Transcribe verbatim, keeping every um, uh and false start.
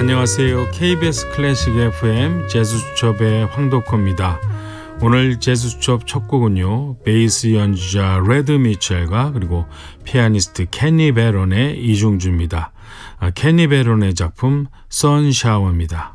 안녕하세요. 케이비에스 클래식 에프엠 재즈수첩의 황덕호입니다. 오늘 재즈수첩 첫 곡은요, 베이스 연주자 레드 미첼과 그리고 피아니스트 케니 베론의 이중주입니다. 아, 케니 베론의 작품 선샤워입니다.